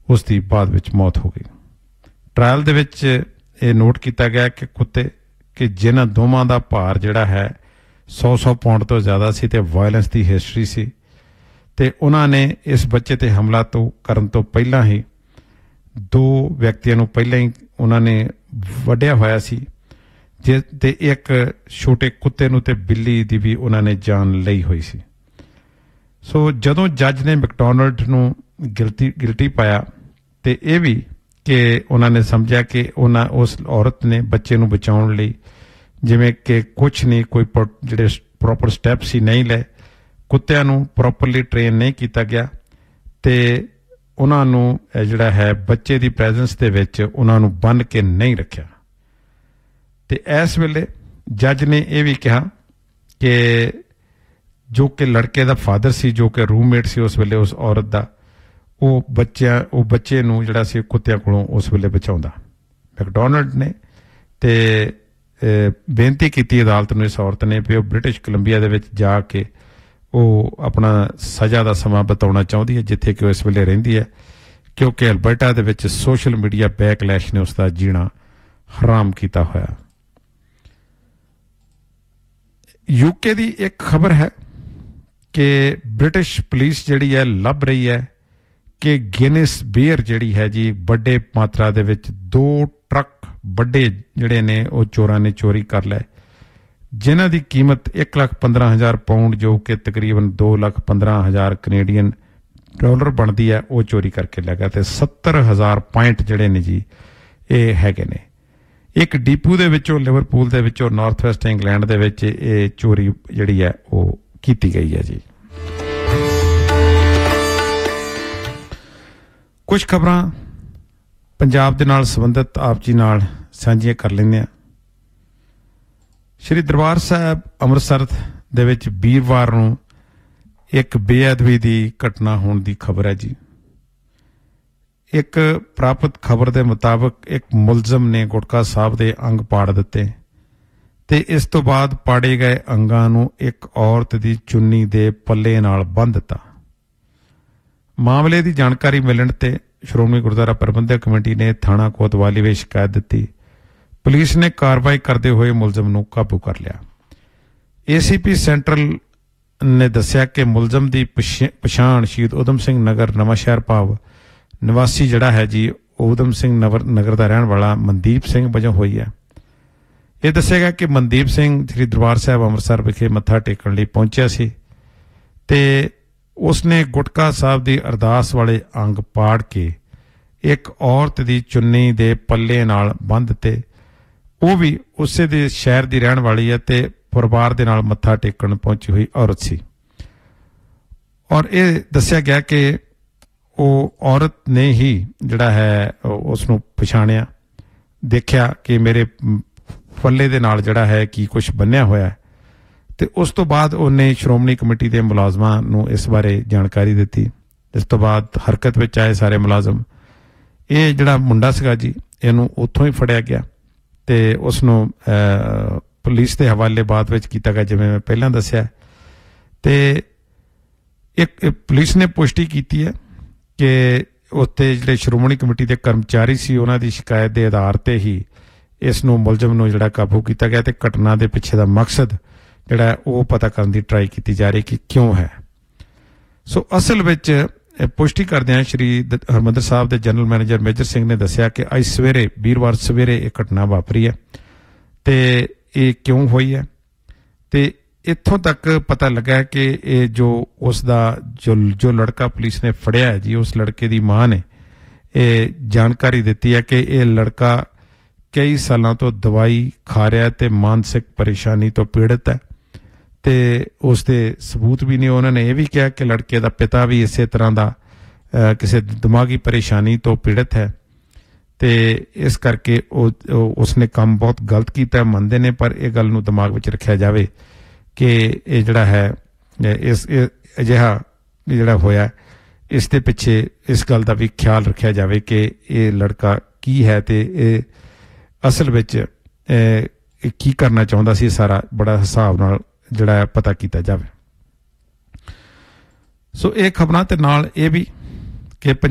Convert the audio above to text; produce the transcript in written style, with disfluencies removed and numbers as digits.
उसकी बाद विच मौत हो गई। ट्रायल दे विच ये नोट किया गया कि कुत्ते कि जिन्हां दोवां दा भार जिहड़ा है 100 पाउंड तो ज़्यादा सी ते वायलेंस की हिस्टरी सी ते उन्हां ने इस बच्चे ते हमला तो करन तो पहलां ही 2 व्यक्तियों नूं पहलां ही उन्होंने वड्डिया होया सी जे ते एक छोटे कुत्ते नूं ते बिल्ली दी भी उन्होंने जान लई हुई सी। सो जदों जज ने मैकडोनल्ड नूं गिल्टी पाया ते ये भी कि उन्होंने समझा कि उस औरत ने बच्चे नूं बचाउण लई जिवें कि कुछ नहीं कोई जिहड़े प्रॉपर स्टैप्स ही नहीं ले, कुत्तियां नूं प्रॉपरली ट्रेन नहीं किया गया ते उन्हां नूं जिहड़ा है बच्चे की प्रेजेंस दे विच उन्हां नूं बन के नहीं रखिया। ते इस वेले जज ने यह भी कहा कि जो कि लड़के का फादर सी जो कि रूममेट सी उस वेले उस औरत का वो बच्चे नूं जिहड़ा सी कुत्तियां कोलों उस वेले बचाउंदा। मैकडोनल्ड ने ते बेनती की अदालत नूं इस औरत ने भी ब्रिटिश कोलंबिया दे विच जाके वो अपना सज़ा का समा बिताना चाहती है जिथे कि इस वेले रहिंदी है, क्योंकि अल्बर्टा दे विच सोशल मीडिया बैकलैश ने उसका जीना हराम किया होया। यूके की एक खबर है कि ब्रिटिश पुलिस जिहड़ी है लभ रही है कि गिनीस बीयर जिहड़ी है जी बड़े मात्रा दे विच 2 ट्रक बड़े जिहड़े ने वो चोरां ने चोरी कर लए जिन्हां दी कीमत 1,15,000 पाउंड जो कि तकरीबन 2,15,000 कनेडियन डॉलर बनती है वो चोरी करके ले गया। 70,000 पॉइंट जिहड़े ने जी ये हैगे ने। एक डीपू दे विचों लिवरपूल दे विचों नॉर्थ वैस्ट इंग्लैंड दे विच ये चोरी जिहड़ी है वो कीती गई है जी। कुछ खबरां पंजाब दे नाल संबंधित आप जी नाल सांझियां कर लैंदे आ। श्री दरबार साहब अमृतसर दे विच वीरवार नूं एक बेअदबी की घटना होने की खबर है जी। एक प्राप्त खबर के मुताबिक एक मुलजम ने गुटका साहब के अंग पाड़ दिते ते इस तो बाद पाड़े गए अंगां नूं एक औरत की चुन्नी दे पल्ले नाल बंध दिता। मामले की जानकारी मिलण ते श्रोमणी गुरुद्वारा प्रबंधक कमेटी ने थाणा कोतवाली में शिकायत दी। पुलिस ने कार्रवाई करते हुए मुलजम नूं काबू कर लिया। ACP सेंट्रल ने दस्सिया कि मुलजम की पछाण शहीद उधम सिंह नगर नवांशहर भाव निवासी जिहड़ा है जी उधम सिंह नगर का रहने वाला मनदीप सिंह वजों हुई है। यह दस्सिया गया कि मनदीप सिंह श्री दरबार साहब अमृतसर विखे मत्था टेकण लई पहुंचिया सी ते उसने गुटका साहब की अरदास वाले अंग पाड़ के एक औरत की चुन्नी दे पल्ले नाल बंध दिते। वो भी उसे दे शहर की रहने वाली है ते परिवार दे नाल मत्था टेकण पहुंची हुई औरत सी। और ये दस्सिया गया कि वो औरत ने ही जिहड़ा है उसनूं पछाणिया, देखिया कि मेरे पल्ले दे नाल जिहड़ा है की कुछ बन्निया होया है ते उस तो बाद उन्हें श्रोमणी कमेटी के मुलाजमां नूं इस बारे जानकारी दी। इस तो बाद हरकत में आए सारे मुलाजम। ये जिहड़ा मुंडा सीगा जी इहनूं उत्थों ही फड़िया गया ते उसनूं पुलिस के हवाले बाद विच कीता गया जिवें मैं पहलां दस्सिया। ते एक पुलिस ने पुष्टि की है कि उत्ते जिहड़े श्रोमणी कमेटी के कर्मचारी सी उन्हां दी शिकायत के आधार ते ही इस नूं मुलजम नूं जिहड़ा काबू किया गया ते घटना के पिछे का मकसद जिहड़ा वो पता करने की ट्राई की जा रही कि क्यों है। सो असल विच पुष्टि करदे श्री हरमंदर साहब के जनरल मैनेजर मेजर सिंह ने दस्सिया कि अज सवेरे वीरवार सवेरे एक घटना वापरी है ते ये क्यों हुई है ते इत्थों तक पता लगा है कि ये जो उसका जो लड़का पुलिस ने फड़िया है जी उस लड़के की मां ने ये जानकारी दी है कि यह लड़का कई सालों तो दवाई खा रहा है ते मानसिक परेशानी तो पीड़ित है ते उसके सबूत भी नहीं। उन्होंने ये भी कहा कि लड़के का पिता भी इस तरह का किसी दिमागी परेशानी तो पीड़ित है ते इस करके उसने काम बहुत गलत किया मनते ने, पर यह गल नूं दिमाग में रखा जाए कि ये जिहड़ा है इस अजिहा जिहड़ा होया इस दे पिछे इस गल का भी ख्याल रखा जाए कि ये लड़का की है ते असल विच की करना चाहुंदा सी सारा बड़ा हिसाब नाल जिहड़ा पता किया जाए। सो ये खबरां ते नाल ये भी कि